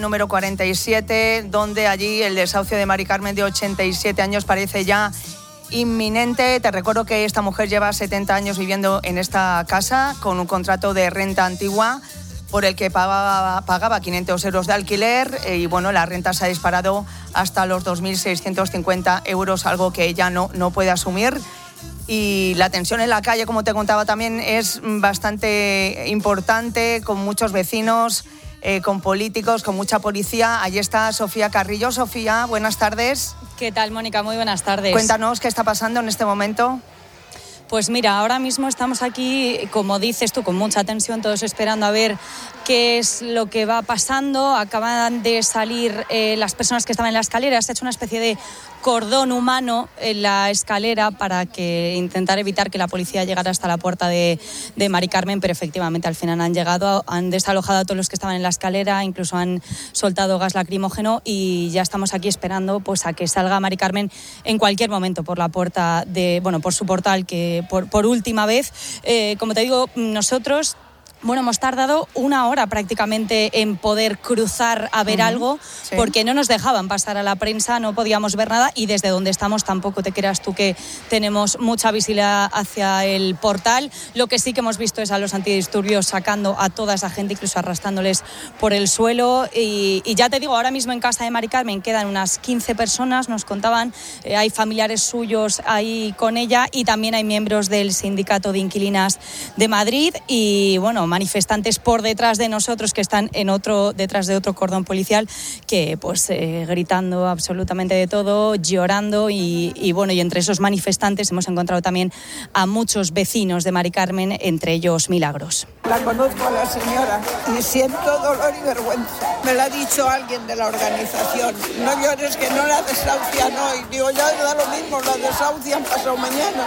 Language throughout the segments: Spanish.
número 47, donde allí el desahucio de Mari Carmen, de 87 años, parece ya inminente. Te recuerdo que esta mujer lleva 70 años viviendo en esta casa con un contrato de renta antigua por el que pagaba 500 euros de alquiler y bueno, la renta se ha disparado hasta los 2.650 euros, algo que ella no puede asumir. Y la tensión en la calle, como te contaba también, es bastante importante, con muchos vecinos, con políticos, con mucha policía. Allí está Sofía Carrillo. Sofía, buenas tardes. ¿Qué tal, Mónica? Muy buenas tardes. Cuéntanos qué está pasando en este momento. Pues mira, ahora mismo estamos aquí, como dices tú, con mucha tensión, todos esperando a ver qué es lo que va pasando. Acaban de salir las personas que estaban en la escalera. Se ha hecho una especie de cordón humano en la escalera para intentar evitar que la policía llegara hasta la puerta de Mari Carmen, pero efectivamente al final han llegado, han desalojado a todos los que estaban en la escalera, incluso han soltado gas lacrimógeno y ya estamos aquí esperando pues a que salga Mari Carmen en cualquier momento por la puerta por su portal, que por última vez, como te digo, nosotros hemos tardado una hora prácticamente en poder cruzar a ver algo, sí, porque no nos dejaban pasar a la prensa, no podíamos ver nada y desde donde estamos tampoco te creas tú que tenemos mucha visibilidad hacia el portal. Lo que sí que hemos visto es a los antidisturbios sacando a toda esa gente, incluso arrastrándoles por el suelo y ya te digo, ahora mismo en casa de Mari Carmen quedan unas 15 personas, nos contaban, hay familiares suyos ahí con ella y también hay miembros del Sindicato de Inquilinas de Madrid y manifestantes por detrás de nosotros que están detrás de otro cordón policial que gritando absolutamente de todo, llorando y entre esos manifestantes hemos encontrado también a muchos vecinos de Mari Carmen, entre ellos Milagros. La conozco a la señora y siento dolor y vergüenza. Me lo ha dicho alguien de la organización. No llores que no la desahucian hoy. Digo, ya da lo mismo, la desahucian pasado mañana.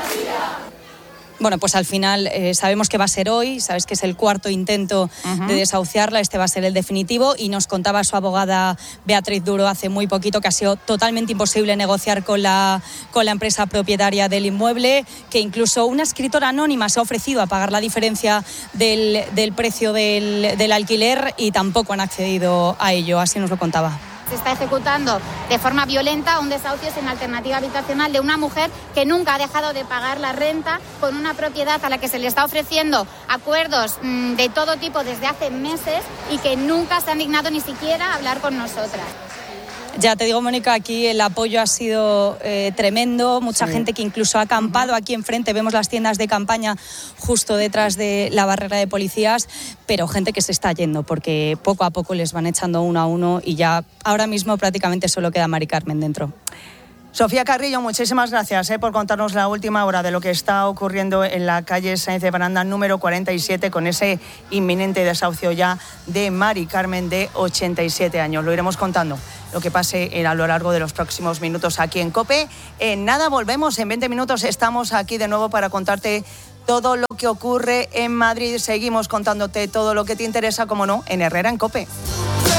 Bueno, pues al final sabemos que va a ser hoy, sabes que es el cuarto intento de desahuciarla, este va a ser el definitivo y nos contaba su abogada Beatriz Duro hace muy poquito que ha sido totalmente imposible negociar con la empresa propietaria del inmueble, que incluso una escritora anónima se ha ofrecido a pagar la diferencia del precio del alquiler y tampoco han accedido a ello, así nos lo contaba. Se está ejecutando de forma violenta un desahucio sin alternativa habitacional de una mujer que nunca ha dejado de pagar la renta con una propiedad a la que se le está ofreciendo acuerdos de todo tipo desde hace meses y que nunca se han dignado ni siquiera a hablar con nosotras. Ya te digo, Mónica, aquí el apoyo ha sido tremendo, mucha gente que incluso ha acampado aquí enfrente, vemos las tiendas de campaña justo detrás de la barrera de policías, pero gente que se está yendo porque poco a poco les van echando uno a uno y ya ahora mismo prácticamente solo queda Mari Carmen dentro. Sofía Carrillo, muchísimas gracias por contarnos la última hora de lo que está ocurriendo en la calle Sáenz de Baranda número 47 con ese inminente desahucio ya de Mari Carmen de 87 años. Lo iremos contando lo que pase a lo largo de los próximos minutos aquí en COPE. En nada, volvemos, en 20 minutos estamos aquí de nuevo para contarte todo lo que ocurre en Madrid. Seguimos contándote todo lo que te interesa, como no, en Herrera en COPE.